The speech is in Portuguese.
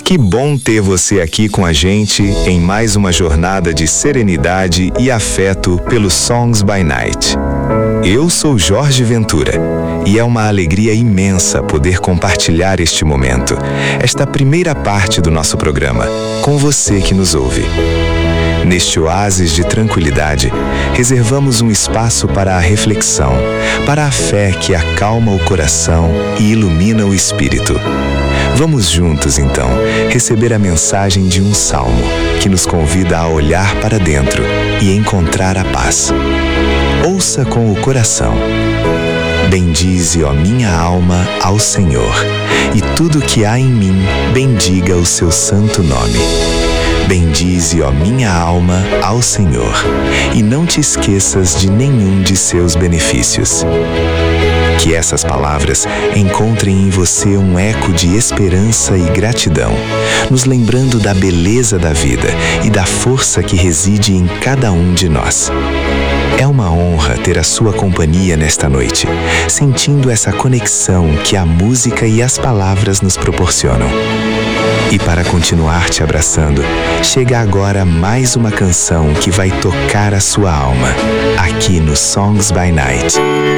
Que bom ter você aqui com a gente em mais uma jornada de serenidade e afeto pelo Songs by Night. Eu sou Jorge Ventura e é uma alegria imensa poder compartilhar este momento, esta primeira parte do nosso programa, com você que nos ouve. Neste oásis de tranquilidade, reservamos um espaço para a reflexão, para a fé que acalma o coração e ilumina o espírito. Vamos juntos, então, receber a mensagem de um salmo que nos convida a olhar para dentro e encontrar a paz. Ouça com o coração. Bendize, ó minha alma, ao Senhor, e tudo que há em mim, bendiga o seu santo nome. Bendize, ó minha alma, ao Senhor, e não te esqueças de nenhum de seus benefícios. Que essas palavras encontrem em você um eco de esperança e gratidão, nos lembrando da beleza da vida e da força que reside em cada um de nós. É uma honra ter a sua companhia nesta noite, sentindo essa conexão que a música e as palavras nos proporcionam. E para continuar te abraçando, chega agora mais uma canção que vai tocar a sua alma, aqui no Songs by Night.